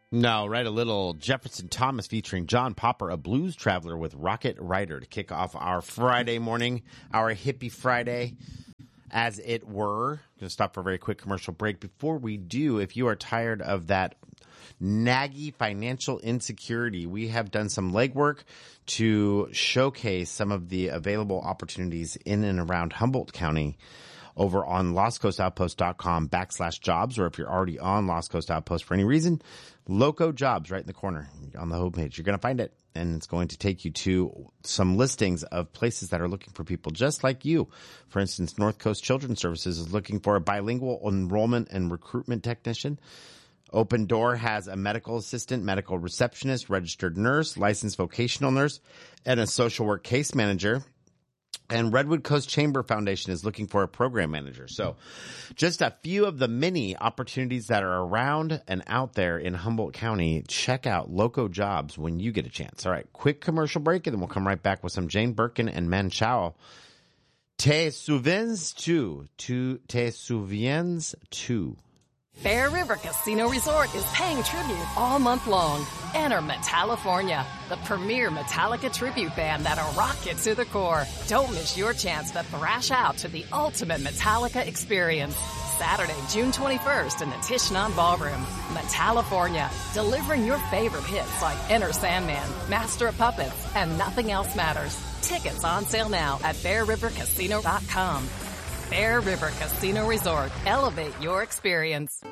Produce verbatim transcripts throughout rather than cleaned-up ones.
No, right, a little Jefferson Thomas featuring John Popper, a blues traveler with Rocket Rider to kick off our Friday morning, our hippie Friday, as it were. I'm going to stop for a very quick commercial break. Before we do, if you are tired of that naggy financial insecurity, we have done some legwork to showcase some of the available opportunities in and around Humboldt County over on lostcoastoutpost.com backslash jobs, or if you're already on Lost Coast Outpost for any reason, Loco Jobs right in the corner on the homepage. You're going to find it, and it's going to take you to some listings of places that are looking for people just like you. For instance, North Coast Children's Services is looking for a bilingual enrollment and recruitment technician. Open Door has a medical assistant, medical receptionist, registered nurse, licensed vocational nurse, and a social work case manager. And Redwood Coast Chamber Foundation is looking for a program manager. So just a few of the many opportunities that are around and out there in Humboldt County. Check out Loco Jobs when you get a chance. All right, quick commercial break, and then we'll come right back with some Jane Birkin and Man Chao. Te souviens tu? Tu te souviens tu? Bear River Casino Resort is paying tribute all month long. Enter Metallifornia, the premier Metallica tribute band that'll rock it to the core. Don't miss your chance to thrash out to the ultimate Metallica experience. Saturday, June twenty-first in the Tishnan Ballroom. Metallifornia, delivering your favorite hits like Enter Sandman, Master of Puppets, and Nothing Else Matters. Tickets on sale now at bear river casino dot com. Bear River Casino Resort. Elevate your experience.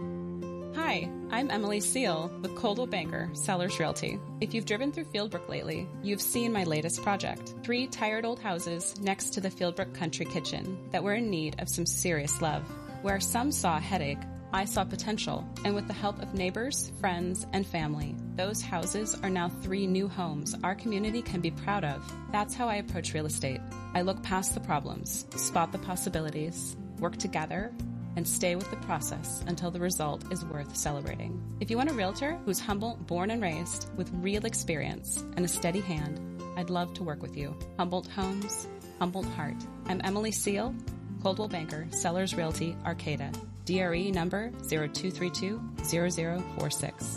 Hi, I'm Emily Seal with Coldwell Banker, Sellers Realty. If you've driven through Fieldbrook lately, you've seen my latest project. Three tired old houses next to the Fieldbrook Country Kitchen that were in need of some serious love. Where some saw a headache, I saw potential, and with the help of neighbors, friends, and family, those houses are now three new homes our community can be proud of. That's how I approach real estate. I look past the problems, spot the possibilities, work together, and stay with the process until the result is worth celebrating. If you want a realtor who's Humboldt born and raised with real experience and a steady hand, I'd love to work with you. Humboldt Homes, Humboldt Heart. I'm Emily Seal, Coldwell Banker, Sellers Realty, Arcata. D R E number zero two three two zero zero four six.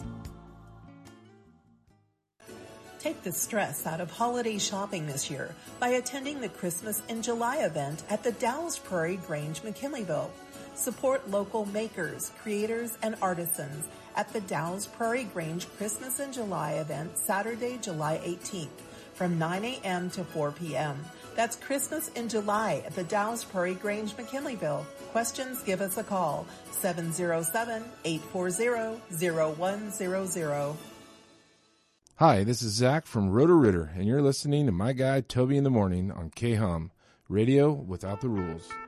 Take the stress out of holiday shopping this year by attending the Christmas in July event at the Dallas Prairie Grange, McKinleyville. Support local makers, creators, and artisans at the Dallas Prairie Grange Christmas in July event Saturday, July eighteenth from nine a.m. to four p.m. That's Christmas in July at the Dallas Prairie Grange, McKinleyville. Questions, give us a call, seven oh seven, eight four zero, zero one zero zero. Hi, this is Zach from Roto-Rooter, and you're listening to my guy Toby in the Morning on K-Hum, radio without the rules.